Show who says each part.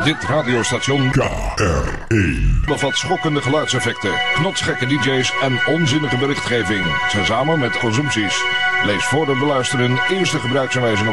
Speaker 1: Dit radiostation
Speaker 2: KR1
Speaker 1: bevat schokkende geluidseffecten, knotsgekke DJ's en onzinnige berichtgeving. Tezamen met consumpties. Lees voor het beluisteren eerst de gebruiksaanwijzing op